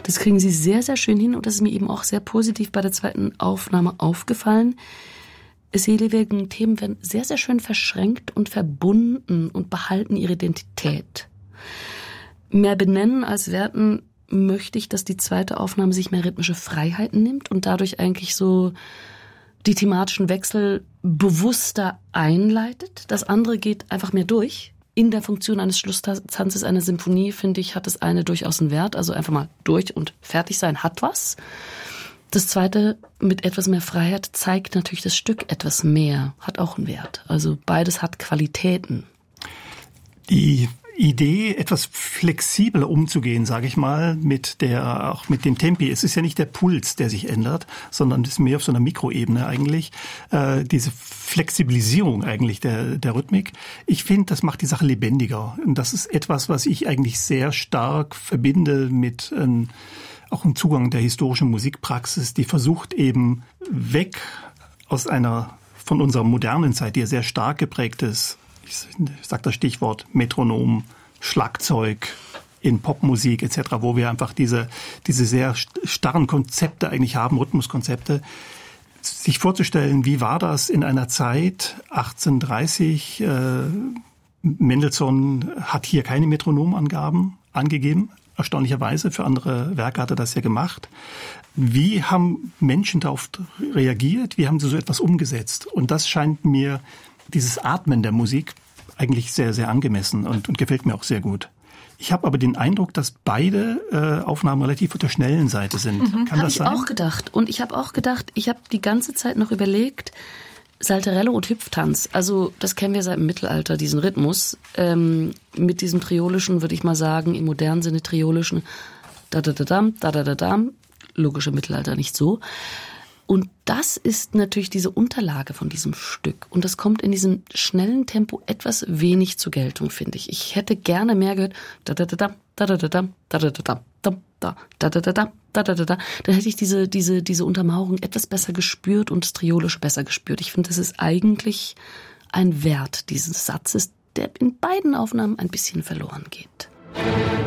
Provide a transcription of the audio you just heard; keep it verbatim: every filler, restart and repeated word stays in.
Das kriegen sie sehr, sehr schön hin und das ist mir eben auch sehr positiv bei der zweiten Aufnahme aufgefallen. Seligen Themen werden sehr, sehr schön verschränkt und verbunden und behalten ihre Identität. Mehr benennen als werten möchte ich, dass die zweite Aufnahme sich mehr rhythmische Freiheiten nimmt und dadurch eigentlich so die thematischen Wechsel bewusster einleitet. Das andere geht einfach mehr durch. In der Funktion eines Schlusstanzes einer Symphonie, finde ich, hat das eine durchaus einen Wert. Also einfach mal durch und fertig sein hat was. Das zweite, mit etwas mehr Freiheit, zeigt natürlich das Stück etwas mehr, hat auch einen Wert. Also beides hat Qualitäten. Die Idee, etwas flexibler umzugehen, sage ich mal, mit der, auch mit dem Tempi. Es ist ja nicht der Puls, der sich ändert, sondern es ist mehr auf so einer Mikroebene eigentlich. Äh, diese Flexibilisierung eigentlich der, der Rhythmik. Ich finde, das macht die Sache lebendiger. Und das ist etwas, was ich eigentlich sehr stark verbinde mit ähm, auch im Zugang der historischen Musikpraxis, die versucht eben weg aus einer, von unserer modernen Zeit, die ja sehr stark geprägt ist, ich sage das Stichwort Metronom, Schlagzeug in Popmusik et cetera, wo wir einfach diese diese sehr starren Konzepte eigentlich haben, Rhythmuskonzepte, sich vorzustellen, wie war das in einer Zeit achtzehnhundertdreißig, äh, Mendelssohn hat hier keine Metronomangaben angegeben, erstaunlicherweise, für andere Werke hat er das ja gemacht. Wie haben Menschen darauf reagiert? Wie haben sie so etwas umgesetzt? Und das scheint mir dieses Atmen der Musik eigentlich sehr, sehr angemessen und, und gefällt mir auch sehr gut. Ich habe aber den Eindruck, dass beide äh, Aufnahmen relativ auf der schnellen Seite sind. Mhm. Kann das sein? Habe ich auch gedacht. Und ich habe auch gedacht, ich habe die ganze Zeit noch überlegt, Saltarello und Hüpftanz, also das kennen wir seit dem Mittelalter, diesen Rhythmus, ähm, mit diesem triolischen, würde ich mal sagen, im modernen Sinne triolischen, da-da-da-dam, da-da-da-dam, logische Mittelalter nicht so. Und das ist natürlich diese Unterlage von diesem Stück. Und das kommt in diesem schnellen Tempo etwas wenig zur Geltung, finde ich. Ich hätte gerne mehr gehört. Da da da da da da da da da da da da da da da da da da da. Dann hätte ich diese diese diese Untermauerung etwas besser gespürt und das Triolische besser gespürt. Ich finde, das ist eigentlich ein Wert dieses Satzes, der in beiden Aufnahmen ein bisschen verloren geht.